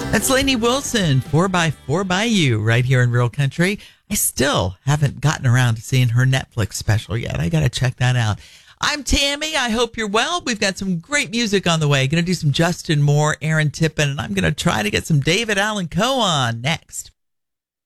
That's Lainey Wilson, 4x4 by You, right here in Real Country. I still haven't gotten around to seeing her Netflix special yet. I got to check that out. I'm Tammy. I hope you're well. We've got some great music on the way. Going to do some Justin Moore, Aaron Tippin, and I'm going to try to get some David Allan Coe on next.